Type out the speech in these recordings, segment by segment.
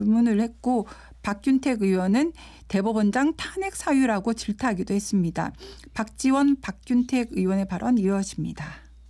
질문을 했고 박균택 의원은 대법원장 탄핵 사유라고 질타하기도 했습니다. 박지원, 박균택 의원의 발언 이어집니다.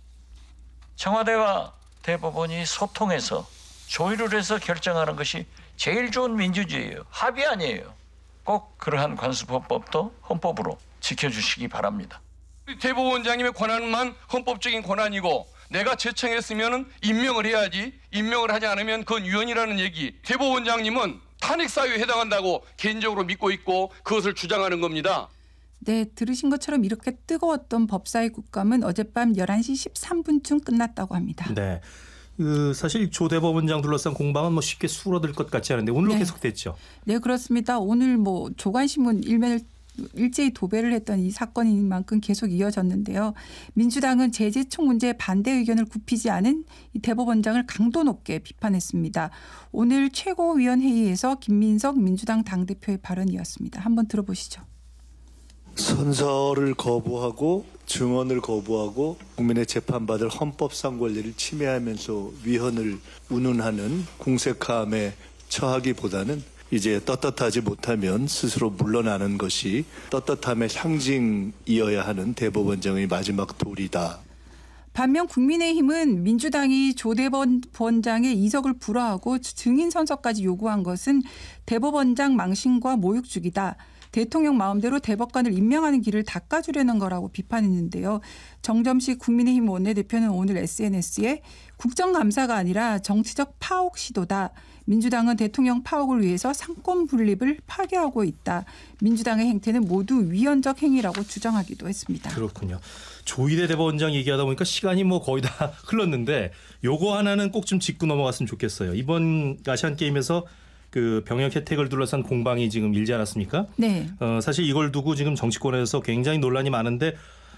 청와대와 대법원이 소통해서 조율을 해서 결정하는 것이 제일 좋은 민주주의예요. 합의 아니에요. 꼭 그러한 관습헌법도 헌법으로 지켜주시기 바랍니다. 대법원장님의 권한만 헌법적인 권한이고 내가 제청했으면 임명을 해야지 임명을 하지 않으면 그건 위헌이라는 얘기. 대법원장님은 탄핵 사유에 해당한다고 개인적으로 믿고 있고 그것을 주장하는 겁니다. 네, 들으신 것처럼 이렇게 뜨거웠던 법사위 국감은 어젯밤 11시 13분쯤 끝났다고 합니다. 네. 사실 조 대법원장 둘러싼 공방은 쉽게 수그러들 것 같지 않은데 오늘로 계속됐죠. 네, 그렇습니다. 오늘 조간신문 일면을 일제히 도배를 했던 이 사건인 만큼 계속 이어졌는데요. 민주당은 제재총 문제에 반대 의견을 굽히지 않은 이 대법원장을 강도 높게 비판했습니다. 오늘 최고위원회의에서 김민석 민주당 당대표의 발언이었습니다. 한번 들어보시죠. 선서를 거부하고 증언을 거부하고 국민의 재판받을 헌법상 권리를 침해하면서 위헌을 운운하는 공색함에 처하기보다는 이제 떳떳하지 못하면 스스로 물러나는 것이 떳떳함의 상징이어야 하는 대법원장의 마지막 도리다. 반면 국민의힘은 민주당이 조 대법원장의 이석을 불허하고 증인 선서까지 요구한 것은 대법원장 망신과 모욕주기다. 대통령 마음대로 대법관을 임명하는 길을 닦아주려는 거라고 비판했는데요. 정점식 국민의힘 원내대표는 오늘 SNS에 국정감사가 아니라 정치적 파혹 시도다. 민주당은 대통령 파혹을 위해서 상권 분립을 파괴하고 있다. 민주당의 행태는 모두 위헌적 행위라고 주장하기도 했습니다. 그렇군요. 조희대 대법원장 얘기하다 보니까 시간이 거의 다 흘렀는데 요거 하나는 꼭 좀 짚고 넘어갔으면 좋겠어요. 이번 아시안게임에서 그 병역 혜택을 둘러싼 공방이 지금 일지 않았습니까? 네. 사실 이걸 두고 지금 정치권에서 굉장히 논란이 많은데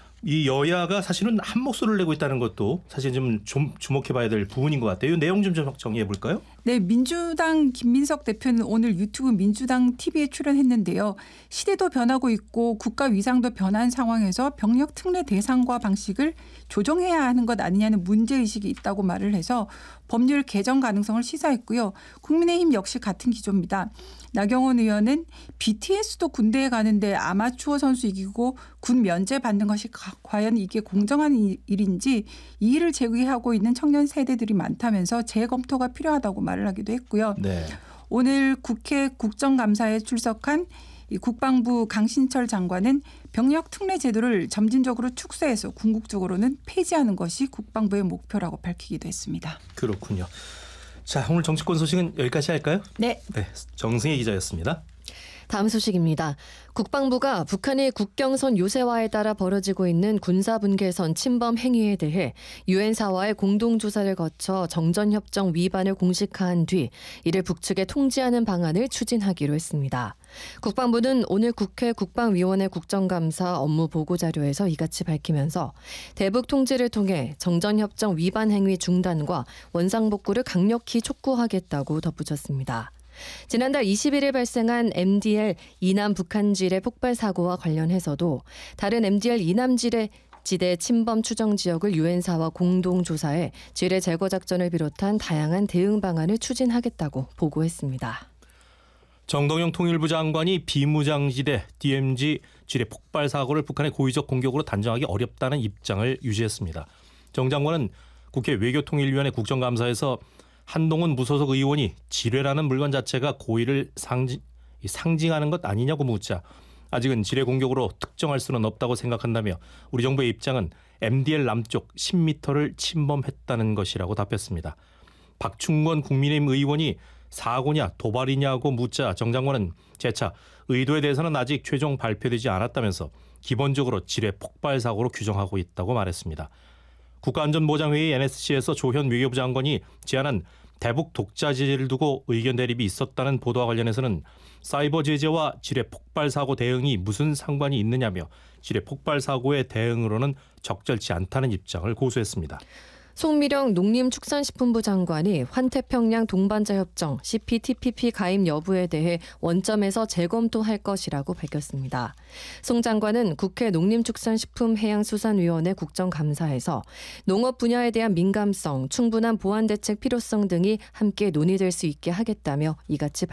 이 여야가 사실은 한 목소리를 내고 있다는 것도 사실 좀 주목해봐야 될 부분인 것 같아요. 이 내용 좀 정리해 볼까요? 네, 민주당 김민석 대표는 오늘 유튜브 민주당 TV에 출연했는데요. 시대도 변하고 있고 국가 위상도 변한 상황에서 병역 특례 대상과 방식을 조정해야 하는 것 아니냐는 문제의식이 있다고 말을 해서 법률 개정 가능성을 시사했고요. 국민의힘 역시 같은 기조입니다. 나경원 의원은 BTS도 군대에 가는데 아마추어 선수 이기고 군 면제 받는 것이 과연 이게 공정한 일인지 이 일을 제기하고 있는 청년 세대들이 많다면서 재검토가 필요하다고 말을 하기도 했고요. 네. 오늘 국회 국정감사에 출석한 이 국방부 강신철 장관은 병력 특례 제도를 점진적으로 축소해서 궁극적으로는 폐지하는 것이 국방부의 목표라고 밝히기도 했습니다. 그렇군요. 자, 오늘 정치권 소식은 여기까지 할까요? 네. 정승혜 기자였습니다. 다음 소식입니다. 국방부가 북한의 국경선 요새화에 따라 벌어지고 있는 군사분계선 침범 행위에 대해 유엔사와의 공동조사를 거쳐 정전협정 위반을 공식화한 뒤 이를 북측에 통지하는 방안을 추진하기로 했습니다. 국방부는 오늘 국회 국방위원회 국정감사 업무 보고자료에서 이같이 밝히면서 대북 통지를 통해 정전협정 위반 행위 중단과 원상복구를 강력히 촉구하겠다고 덧붙였습니다. 지난달 21일 발생한 MDL 이남 북한지뢰 폭발 사고와 관련해서도 다른 MDL 이남 지대 침범 추정 지역을 유엔사와 공동 조사해 지뢰 제거 작전을 비롯한 다양한 대응 방안을 추진하겠다고 보고했습니다. 정동영 통일부 장관이 비무장지대 DMZ 지뢰 폭발 사고를 북한의 고의적 공격으로 단정하기 어렵다는 입장을 유지했습니다. 정 장관은 국회 외교통일위원회 국정감사에서 한동훈 무소속 의원이 지뢰라는 물건 자체가 고의를 상징하는 것 아니냐고 묻자 아직은 지뢰 공격으로 특정할 수는 없다고 생각한다며 우리 정부의 입장은 MDL 남쪽 10m를 침범했다는 것이라고 답했습니다. 박충건 국민의힘 의원이 사고냐 도발이냐고 묻자 정 장관은 재차 의도에 대해서는 아직 최종 발표되지 않았다면서 기본적으로 지뢰 폭발 사고로 규정하고 있다고 말했습니다. 국가안전보장회의 NSC에서 조현 외교부 장관이 제안한 대북 독자 제재를 두고 의견 대립이 있었다는 보도와 관련해서는 사이버 제재와 지뢰 폭발 사고 대응이 무슨 상관이 있느냐며 지뢰 폭발 사고의 대응으로는 적절치 않다는 입장을 고수했습니다. 송미령 농림축산식품부 장관이 환태평양 동반자협정 CPTPP 가입 여부에 대해 원점에서 재검토할 것이라고 밝혔습니다. 송 장관은 국회 농림축산식품해양수산위원회 국정감사에서 농업 분야에 대한 민감성, 충분한 보완대책 필요성 등이 함께 논의될 수 있게 하겠다며 이같이